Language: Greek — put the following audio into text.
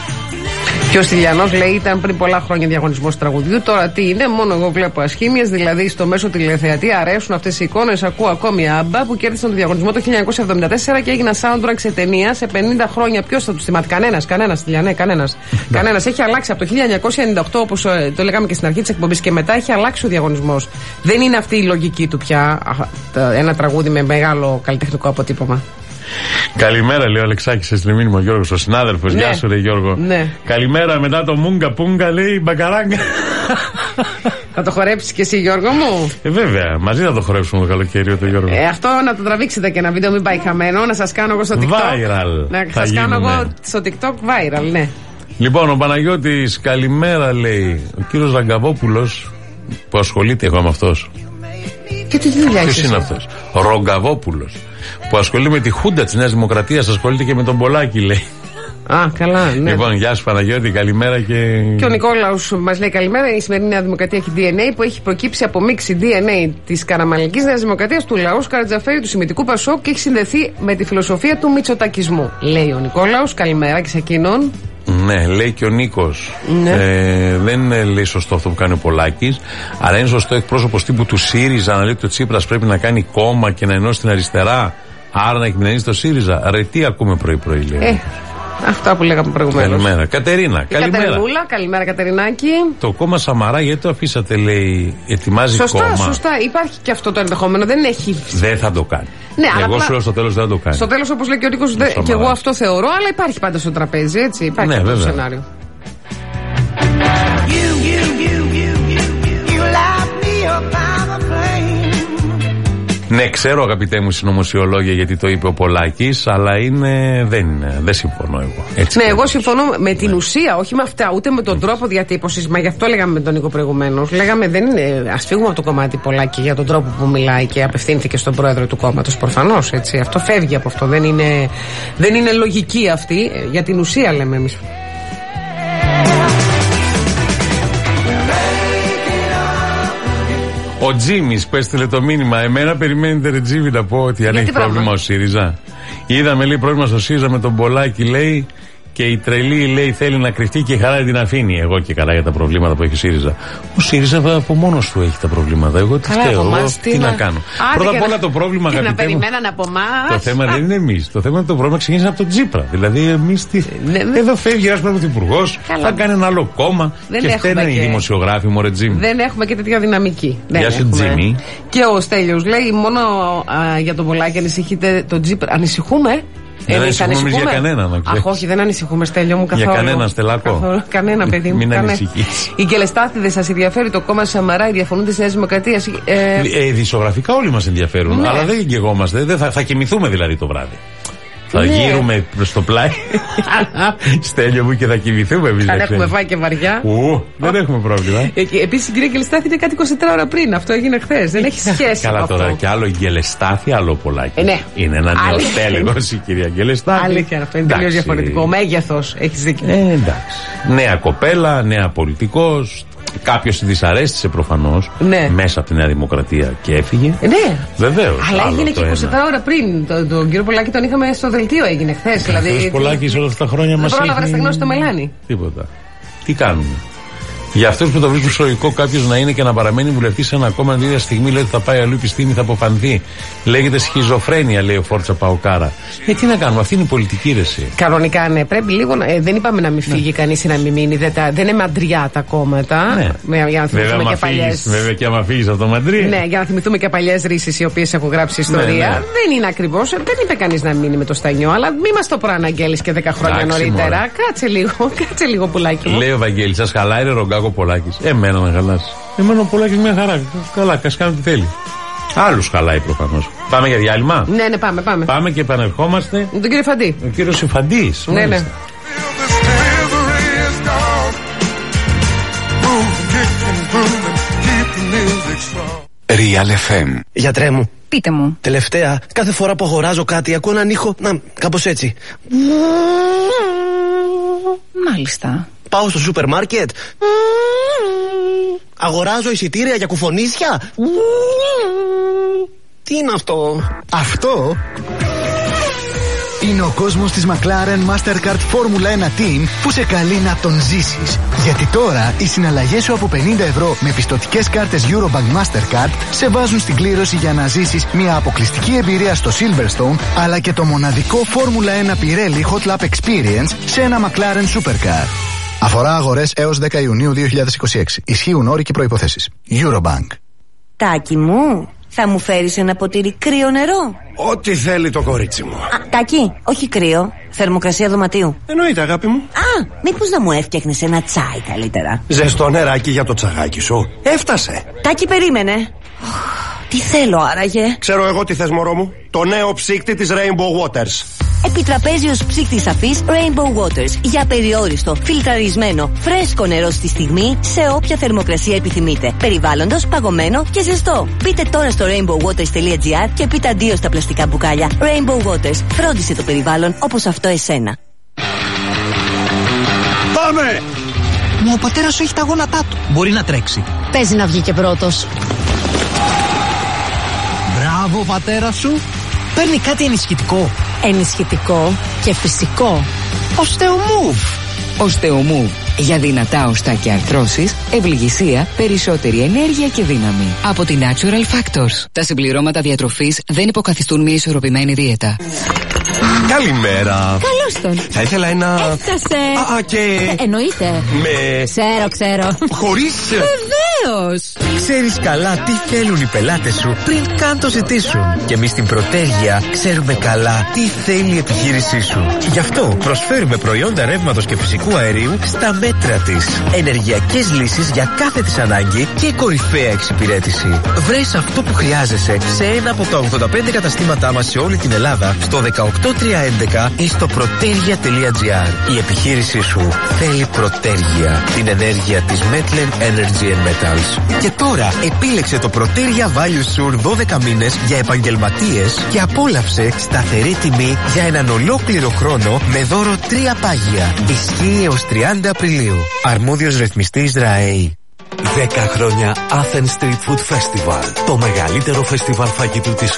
Και ο Στυλιανός λέει ήταν πριν πολλά χρόνια διαγωνισμός τραγουδιού. Τώρα τι είναι, μόνο εγώ βλέπω ασχήμιες. Δηλαδή στο μέσο τηλεθεατή αρέσουν αυτές οι εικόνες. Ακούω ακόμη Άμπα που κέρδισαν το διαγωνισμό το 1974 και έγιναν soundtrack σε ταινία σε 50 χρόνια. Ποιος θα τους θυμάται? Κανένας, Στυλιανέ, κανένας. Κανένας. Έχει αλλάξει από το 1998, όπως το λέγαμε και στην αρχή της εκπομπής, και μετά έχει αλλάξει ο διαγωνισμός. Δεν είναι αυτή η λογική του πια. Ένα τραγούδι με μεγάλο καλλιτεχνικό αποτύπωμα. Καλημέρα, λέει ο Αλεξάκης, έστειλε μήνυμα ο Γιώργος, ο συνάδελφος. Ναι. Γεια σου, ρε Γιώργο. Ναι. Καλημέρα, μετά το Μούγκα Πούγκα, λέει μπακαράγκα. Θα το χορέψεις και εσύ, Γιώργο μου? Βέβαια, μαζί θα το χορέψουμε το καλοκαίρι, το Γιώργο. Αυτό να το τραβήξετε και ένα βίντεο, μην πάει χαμένο. Να σας κάνω εγώ στο TikTok. Viral. Να σας κάνω εγώ στο TikTok viral, ναι. Λοιπόν, ο Παναγιώτης, καλημέρα, λέει. Ο κύριος Ραγκαβόπουλος, που ασχολείται εγώ με αυτός. Και τι δουλειά ποιος είναι αυτός? Ρογκαβόπουλος, που ασχολείται με τη Χούντα της Νέας Δημοκρατίας, ασχολείται και με τον Πολάκη, λέει. Α, καλά, ναι. Λοιπόν, γεια σου Παναγιώτη, καλημέρα και ο Νικόλαος μας λέει καλημέρα. Η σημερινή Νέα Δημοκρατία έχει DNA που έχει προκύψει από μίξη DNA της καραμανλικής Νέας Δημοκρατίας, του λαού Καρατζαφέρη, του Σημιτικού Πασόκ και έχει συνδεθεί με τη φιλοσοφία του μητσοτακισμού. Λέει ο Νικόλαος, καλημέρα και σε εκείνον. Ναι, λέει και ο Νίκος. Ναι. Δεν είναι, λέει, σωστό αυτό που κάνει ο Πολάκης, αλλά είναι σωστό εκπρόσωπος τύπου του ΣΥΡΙΖΑ να λέει ότι ο Τσίπρας πρέπει να κάνει κόμμα και να ενώσει την αριστερά, άρα να εκμηνήσει το ΣΥΡΙΖΑ. Ρε, τι ακούμε πρωί-πρωί, λέει. Αυτά που λέγαμε προηγουμένως. Καλημέρα. Κατερίνα, καλημέρα. Κατερινούλα, καλημέρα Κατερινάκη. Το κόμμα Σαμαρά, γιατί το αφήσατε, λέει, ετοιμάζει κόμμα. Σωστά, υπάρχει και αυτό το ενδεχόμενο. Δεν έχει. Δεν θα το κάνει. Ναι, εγώ σου λέω στο τέλος δεν θα το κάνει. Στο τέλος, όπως λέει και ο Νίκος, και εγώ αυτό θεωρώ, αλλά υπάρχει πάντα στο τραπέζι, έτσι. Υπάρχει αυτό το σενάριο. Ναι, ξέρω, αγαπητέ μου συνωμοσιολόγια, γιατί το είπε ο Πολάκης, αλλά δεν συμφωνώ εγώ. Έτσι, ναι, εγώ συμφωνώ με την ουσία, όχι με αυτά, ούτε με τον τρόπο διατύπωσης. Μα γι' αυτό λέγαμε με τον Νίκο προηγουμένως. Λέγαμε, δεν είναι. Ας φύγουμε από το κομμάτι Πολάκη για τον τρόπο που μιλάει και απευθύνθηκε στον πρόεδρο του κόμματος. Προφανώς, έτσι. Αυτό φεύγει από αυτό. Δεν είναι λογική αυτή. Για την ουσία λέμε εμείς. Ο Τζίμις που έστειλε το μήνυμα, εμένα περιμένετε, ρε Τζίμι, να πω ότι αν έχει πρόβλημα ο ΣΥΡΙΖΑ. Είδαμε, λέει, πρόβλημα στο ΣΥΡΙΖΑ με τον Πολάκη, λέει, και η τρελή, λέει, θέλει να κρυφτεί και η χαρά την αφήνει. Εγώ και καλά για τα προβλήματα που έχει ο ΣΥΡΙΖΑ. Ο ΣΥΡΙΖΑ από μόνος του έχει τα προβλήματα. Εγώ τι φταίω, εγώ τι να κάνω. Πρώτα απ' όλα το πρόβλημα, αγαπητέ μου, περιμέναν από εμάς. Το θέμα δεν είναι εμείς. Το θέμα είναι το πρόβλημα ξεκίνησε από τον Τζίπρα. Δηλαδή, εμείς τι. Εδώ φεύγει ένας πρωθυπουργός, θα κάνει ένα άλλο κόμμα και φταίνε οι δημοσιογράφοι, μωρέ Τζίμι. Δεν έχουμε και τέτοια δυναμική. Γεια σου, Τζίμι. Και ο Στέλιος λέει, μόνο για τον Πολάκη ανησυχείτε τον Τζίπρα. Ανησυχούμε. Δεν ανησυχούμε για κανέναν. Αχ, όχι, δεν ανησυχούμε, Στέλιο μου, καθόλου. Για κανένα, Στελάκο. Κανένα, παιδί μου. Μην ανησυχείς. Οι κελεστάθηδες, σας ενδιαφέρει το κόμμα Σαμαρά, οι διαφωνούντες της Νέας Δημοκρατίας? Δισογραφικά όλοι μας ενδιαφέρουν. Ναι. Αλλά δεν γεγόμαστε. Θα κοιμηθούμε δηλαδή το βράδυ. Θα γύρουμε προς το πλάι. Στέλιο μου, και θα κοιμηθούμε εμείς. Αν έχουμε φάει και βαριά. Δεν έχουμε πρόβλημα. Επίσης η κυρία Γκελεστάθη είναι κάτι 24 ώρα πριν. Αυτό έγινε χθες. Δεν έχει σχέση. Καλά τώρα. Και άλλο η Γκελεστάθη, άλλο Πολάκη. Ναι. Είναι ένα νεοτέλεγος η κυρία Γκελεστάθη. Αλήθεια, αυτό είναι τελείως διαφορετικό. Μέγεθος, έχεις δίκιο. Εντάξει. Νέα κοπέλα, νέα πολιτικός. Κάποιος τη δυσαρέστησε προφανώς, ναι, μέσα από τη Νέα Δημοκρατία και έφυγε. Ναι. Βεβαίως. Αλλά έγινε και 24 ώρα πριν. Τον κύριο Πολάκη τον είχαμε στο δελτίο, έγινε χθες. Δηλαδή. Ο Πολάκης όλα αυτά τα χρόνια μας έχει. Δεν πρόλαβα να στεγνώσει το μελάνι. Τίποτα. Τι κάνουμε. Για αυτούς που το βρίσκουν σοϊκό κάποιος να είναι και να παραμένει βουλευτής σε ένα κόμμα, την ίδια στιγμή λέει ότι θα πάει αλλού η επιστήμη, θα αποφανθεί. Λέγεται σχιζοφρένεια, λέει ο Φόρτσα Παοκάρα. Τι να κάνουμε, αυτή είναι η πολιτική ρεση. Κανονικά, ναι, πρέπει λίγο. Δεν είπαμε να μην φύγει κανείς ή να μην μείνει. Δεν είναι μαντριά τα κόμματα. Ναι. Για να θυμηθούμε και παλιές. Βέβαια, και άμα φύγει από το μαντρί. Ναι, για να θυμηθούμε και παλιές ρίσεις οι οποίες έχουν γράψει ιστορία. Ναι. Δεν είναι ακριβώς. Δεν είπε κανείς να μείνει με το στανιό, αλλά μη μας το προαναγγέλεις και 10 χρόνια νωρίτερα. Κάτσε λίγο, Πουλάκι μου. Λέει ο Βαγγέλης, σας χαλάει, ρε Ρογκάκο Πολάκης. Εμένα να χαλάσει. Εμένα ο Πολάκης μια χαρά. Καλά, ας κάνει τι θέλει. Άλλους χαλάει προφανώς. Πάμε για διάλειμμα. Ναι, πάμε. Πάμε και επανερχόμαστε. Με τον κύριο Φαντή. Ο κύριος Φαντής. Ναι. Real FM. Γιατρέ μου. Πείτε μου. Τελευταία, κάθε φορά που αγοράζω κάτι, ακούω έναν ήχο. Κάπως έτσι. Μάλιστα. Πάω στο σούπερ μάρκετ. Αγοράζω εισιτήρια για κουφονίσια. Τι είναι αυτό? Αυτό Είναι ο κόσμος της McLaren Mastercard Formula 1 Team που σε καλεί να τον ζήσεις. Γιατί τώρα οι συναλλαγές σου από 50 ευρώ με πιστωτικές κάρτες Eurobank Mastercard σε βάζουν στην κλήρωση για να ζήσεις μια αποκλειστική εμπειρία στο Silverstone, αλλά και το μοναδικό Formula 1 Pirelli Hot Lap Experience σε ένα McLaren Supercar. Αφορά αγορές έως 10 Ιουνίου 2026. Ισχύουν όροι και προϋποθέσεις. Eurobank. Τάκη μου, θα μου φέρεις ένα ποτήρι κρύο νερό? Ό,τι θέλει το κορίτσι μου. Τάκη, όχι κρύο. Θερμοκρασία δωματίου. Εννοείται, αγάπη μου. Μήπως να μου έφτιαχνες ένα τσάι καλύτερα? Ζεστό νεράκι για το τσαγάκι σου. Έφτασε. Τάκη, περίμενε. Τι θέλω άραγε? Ξέρω εγώ τι θες, μωρό μου. Το νέο ψύκτη της Rainbow Waters. Επιτραπέζιος ψύκτης αφής Rainbow Waters. Για περιόριστο, φιλτραρισμένο, φρέσκο νερό στη στιγμή, σε όποια θερμοκρασία επιθυμείτε. Περιβάλλοντος, παγωμένο και ζεστό. Μπείτε τώρα στο rainbowwaters.gr και πείτε αντίο στα πλαστικά μπουκάλια. Rainbow Waters. Φρόντισε το περιβάλλον όπως αυτό εσένα. Πάμε! Μα ο πατέρας σου έχει τα γόνατά του. Μπορεί να τρέξει. Παίζει να βγει και πρώτος. Μπράβο, πατέρα σου. Παίρνει κάτι ενισχυτικό. Ενισχυτικό και φυσικό. Osteomove. Osteomove. Για δυνατά οστά και αρθρώσεις, ευληγησία, περισσότερη ενέργεια και δύναμη. Από τη Natural Factors. Τα συμπληρώματα διατροφής δεν υποκαθιστούν μια ισορροπημένη δίαιτα. Καλημέρα. Καλώς τον. Θα ήθελα ένα... Έφτασε. Και... Εννοείται. Με... Ξέρω. Χωρίς... Βεβαίως. Ξέρεις καλά τι θέλουν οι πελάτες σου πριν καν το ζητήσουν. Και εμείς στην Προτέργεια ξέρουμε καλά τι θέλει η επιχείρησή σου. Γι' αυτό προσφέρουμε προϊόντα ρεύματος και φυσικού αερίου στα μέτρα της. Ενεργειακές λύσεις για κάθε της ανάγκη και κορυφαία εξυπηρέτηση. Βρες αυτό που χρειάζεσαι σε ένα από τα 85 καταστήματά μας σε όλη την Ελλάδα, στο 18311 ή στο protergia.gr. Η επιχείρησή σου θέλει Προτέργεια. Την ενέργεια της Metlen Energy and Metals. Και τώρα επίλεξε το Protergia Value Sur 12 μήνες για επαγγελματίες και απόλαυσε σταθερή τιμή για έναν ολόκληρο χρόνο με δώρο 3 πάγια. Ισχύει έως 30 Απριλίου. Αρμόδιος ρυθμιστής ΡΑΕΗ. 10 χρόνια Athens Street Food Festival. Το μεγαλύτερο φεστιβάλ φαγητού της